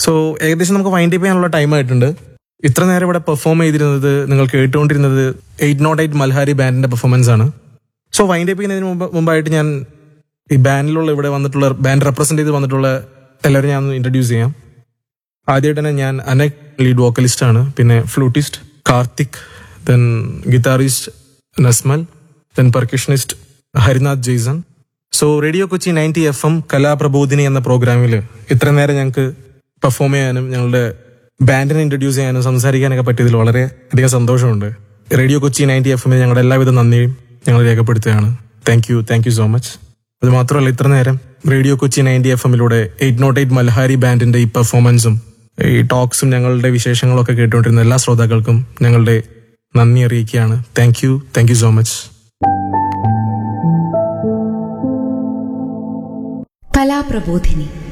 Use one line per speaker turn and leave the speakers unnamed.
So ഏകദേശം നമുക്ക് wind up ചെയ്യാനുള്ള ടൈം ആയിട്ടുണ്ട്. ഇത്ര നേരം ഇവിടെ പെർഫോം ചെയ്തിരുന്നത്, നിങ്ങൾ കേട്ടുകൊണ്ടിരുന്നത് 808 മൽഹാരി ബാൻഡിന്റെ പെർഫോമൻസ് ആണ്. സോ വൈൻഡ് അപ്പ് ചെയ്യുന്നതിന് മുമ്പായിട്ട് ഞാൻ ഈ ബാൻഡിലുള്ള ഇവിടെ വന്നിട്ടുള്ള ബാൻഡ് റെപ്രസെന്റ് ചെയ്ത് വന്നിട്ടുള്ള എല്ലാവരും ഞാൻ ഒന്ന് ഇൻട്രൊഡ്യൂസ് ചെയ്യാം. ആദ്യമായിട്ട് തന്നെ ഞാൻ അനക് ലീഡ് വോക്കലിസ്റ്റ് ആണ്, പിന്നെ flutist Karthik, then guitarist Nasmal, then percussionist Harinath Jason. So radio Kochi 90 FM കലാപ്രബോധിനി എന്ന പ്രോഗ്രാമിൽ ഇത്ര നേരം ഞങ്ങൾക്ക് പെർഫോം ചെയ്യാനും ഞങ്ങളുടെ ബാൻഡിനെ ഇൻട്രൊഡ്യൂസ് ചെയ്യാനും സംസാരിക്കാനൊക്കെ പറ്റിയതിൽ വളരെ അധികം സന്തോഷമുണ്ട്. റേഡിയോ കൊച്ചി 90 FM ഞങ്ങളുടെ എല്ലാവിധ നന്ദിയും ഞങ്ങൾ രേഖപ്പെടുത്തുകയാണ്. Thank you so much. അത് മാത്രമല്ല, ഇത്ര നേരം റേഡിയോ കൊച്ചി 90 FM 808 മൽഹാരി ബാൻഡിന്റെ ഈ പെർഫോമൻസും ഈ ടോക്സും ഞങ്ങളുടെ വിശേഷങ്ങളും ഒക്കെ കേട്ടുകൊണ്ടിരുന്ന എല്ലാ ശ്രോതാക്കൾക്കും ഞങ്ങളുടെ നന്ദി അറിയിക്കുകയാണ്. Thank you so much.
കലാപ്രബോധിനി.